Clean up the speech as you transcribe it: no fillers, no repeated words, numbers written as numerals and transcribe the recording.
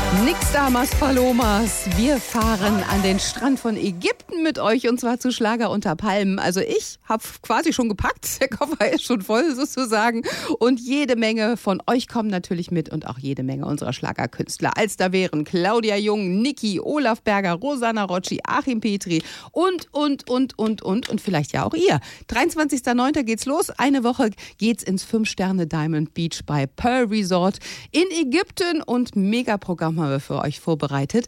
Nix Damas Palomas. Wir fahren an den Strand von Ägypten mit euch und zwar zu Schlager unter Palmen. Also ich habe quasi schon gepackt, der Koffer ist schon voll sozusagen und jede Menge von euch kommen natürlich mit und auch jede Menge unserer Schlagerkünstler. Als da wären Claudia Jung, Niki, Olaf Berger, Rosanna Rocci, Achim Petri und vielleicht ja auch ihr. 23.09. geht's los. Eine Woche geht's ins 5-Sterne Diamond Beach bei Pearl Resort in Ägypten und Megaprogramm haben wir für euch vorbereitet.